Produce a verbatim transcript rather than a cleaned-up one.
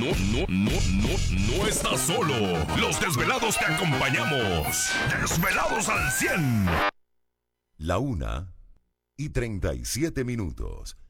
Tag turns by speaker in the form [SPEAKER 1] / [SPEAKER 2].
[SPEAKER 1] no, no, no, no estás solo. Los desvelados te acompañamos. Desvelados al cien.
[SPEAKER 2] La una y treinta y siete minutos.